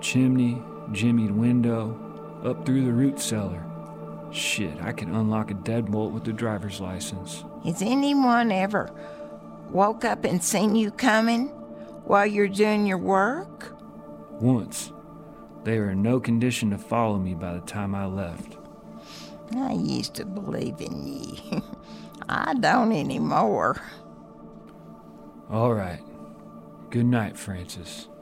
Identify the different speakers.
Speaker 1: chimney, jimmied window, up through the root cellar. Shit, I could unlock a deadbolt with the driver's license.
Speaker 2: Has anyone ever woke up and seen you coming while you're doing your work?
Speaker 1: Once. They were in no condition to follow me by the time I left.
Speaker 2: I used to believe in ye. I don't anymore.
Speaker 1: All right. Good night, Francis.